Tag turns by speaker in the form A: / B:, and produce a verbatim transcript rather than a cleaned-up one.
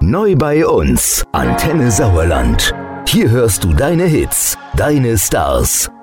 A: Neu bei uns, Antenne Sauerland. Hier hörst du deine Hits, deine Stars.